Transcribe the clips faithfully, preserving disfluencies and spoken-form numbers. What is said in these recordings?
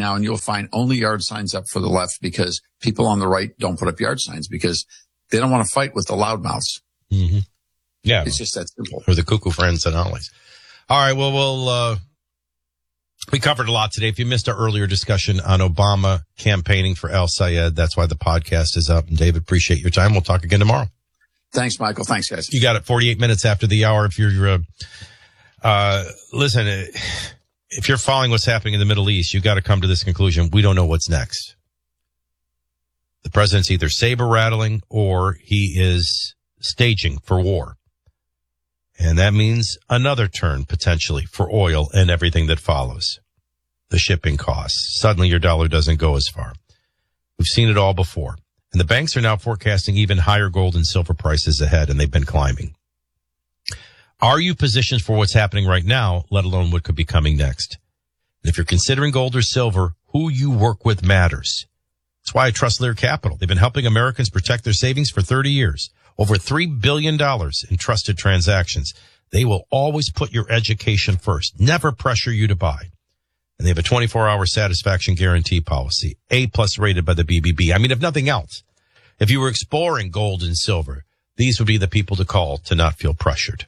now, and you'll find only yard signs up for the left because people on the right don't put up yard signs because they don't want to fight with the loudmouths. Mm-hmm. Yeah. It's just that simple. Or the cuckoo friends and always. All right. Well, we'll, uh, we covered a lot today. If you missed our earlier discussion on Obama campaigning for Al Sayed, that's why the podcast is up. And David, appreciate your time. We'll talk again tomorrow. Thanks, Michael. Thanks, guys. You got it. forty-eight minutes after the hour. If you're, uh, uh, listen, if you're following what's happening in the Middle East, you got to come to this conclusion. We don't know what's next. The president's either saber rattling or he is staging for war. And that means another turn potentially for oil and everything that follows. The shipping costs. Suddenly your dollar doesn't go as far. We've seen it all before. And the banks are now forecasting even higher gold and silver prices ahead, and they've been climbing. Are you positioned for what's happening right now, let alone what could be coming next? And if you're considering gold or silver, who you work with matters. That's why I trust Lear Capital. They've been helping Americans protect their savings for thirty years. Over three billion dollars in trusted transactions. They will always put your education first. Never pressure you to buy. And they have a twenty-four hour satisfaction guarantee policy. A plus rated by the B B B. I mean, if nothing else, if you were exploring gold and silver, these would be the people to call to not feel pressured.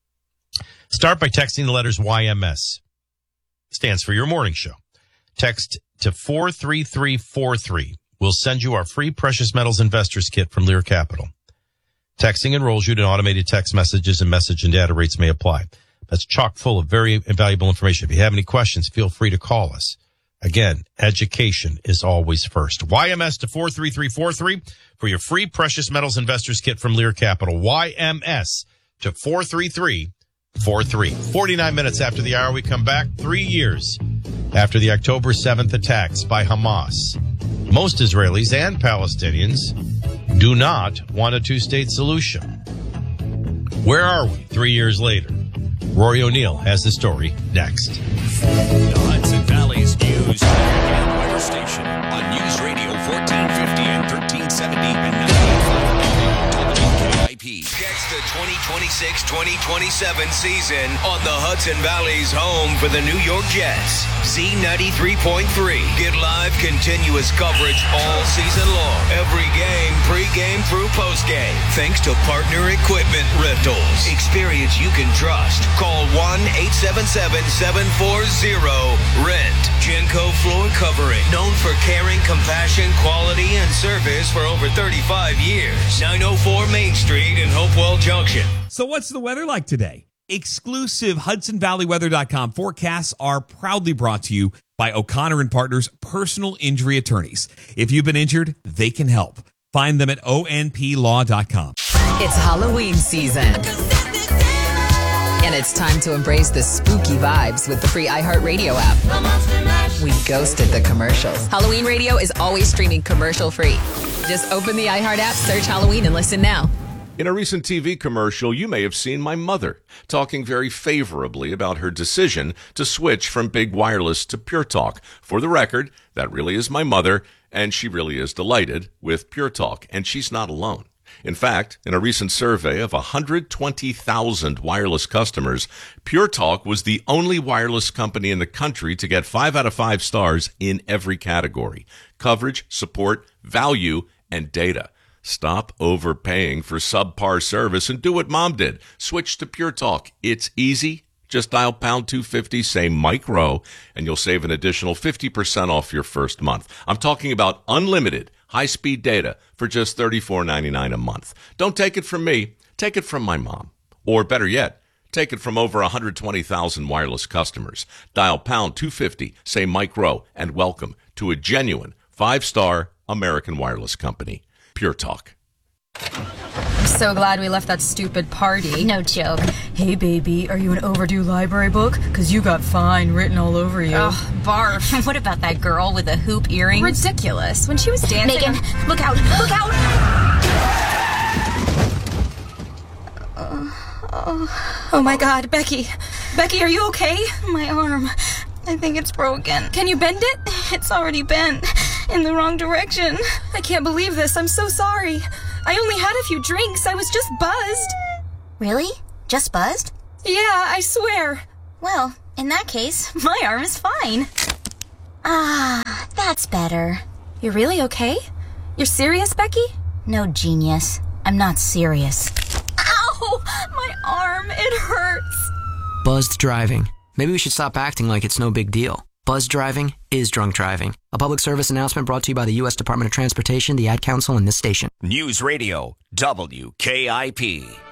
Start by texting the letters Y M S. Stands for your morning show. Text to four three three four three. We'll send you our free Precious Metals Investors Kit from Lear Capital. Texting enrolls you to automated text messages, and message and data rates may apply. That's chock full of very valuable information. If you have any questions, feel free to call us. Again, education is always first. Y M S to four three three four three for your free Precious Metals Investors Kit from Lear Capital. Y M S to four three three four three. forty-nine minutes after the hour, we come back three years after the October seventh attacks by Hamas. Most Israelis and Palestinians do not want a two-state solution. Where are we three years later? Rory O'Neill has the story next. The Hudson Valley's news and weather station on News Radio fourteen fifty and thirteen seventy and ninety-eight point five W K I P. Catch the twenty twenty-six twenty twenty-seven season on the Hudson Valley's home for the New York Jets. Z ninety-three point three. Get live, continuous coverage all season long. Every game, pre-game through post-game. Thanks to Partner Equipment Rentals. Experience you can trust. Call one eight seven seven seven four zero rent. Genco Floor Covering. Known for caring, compassion, quality, and service for over thirty-five years. nine oh four Main Street in Hopewell Junction. So what's the weather like today? Exclusive Hudson Valley Weather dot com forecasts are proudly brought to you by O'Connor and Partners Personal Injury Attorneys. If you've been injured, they can help. Find them at O N P law dot com. It's Halloween season. And it's time to embrace the spooky vibes with the free iHeartRadio app. We ghosted the commercials. Halloween Radio is always streaming commercial free. Just open the iHeart app, search Halloween, and listen now. In a recent T V commercial, you may have seen my mother talking very favorably about her decision to switch from Big Wireless to Pure Talk. For the record, that really is my mother, and she really is delighted with Pure Talk, and she's not alone. In fact, in a recent survey of one hundred twenty thousand wireless customers, Pure Talk was the only wireless company in the country to get five out of five stars in every category: coverage, support, value, and data. Stop overpaying for subpar service and do what Mom did. Switch to Pure Talk. It's easy. Just dial pound two fifty, say Mike Rowe, and you'll save an additional fifty percent off your first month. I'm talking about unlimited high-speed data for just thirty-four ninety-nine a month. Don't take it from me. Take it from my mom. Or better yet, take it from over one hundred twenty thousand wireless customers. Dial pound two fifty, say Mike Rowe, and welcome to a genuine five-star American wireless company. Pure Talk. I'm so glad we left that stupid party. No joke. Hey, baby, are you an overdue library book? Because you got fine written all over you. Ugh, barf. What about that girl with the hoop earrings? Ridiculous. When she was dancing... Megan, look out, look out! Uh, oh. oh, my God, Becky. Becky, are you okay? My arm. I think it's broken. Can you bend it? It's already bent. In the wrong direction. I can't believe this. I'm so sorry. I only had a few drinks. I was just buzzed. Really? Just buzzed? Yeah, I swear. Well, in that case, my arm is fine. Ah. That's better. You're really okay? You're serious, Becky? No, genius. I'm not serious. Ow! My arm, it hurts. Buzzed driving. Maybe we should stop acting like it's no big deal. Buzzed driving is drunk driving. A public service announcement brought to you by the U S Department of Transportation, the Ad Council, and this station. News Radio W K I P.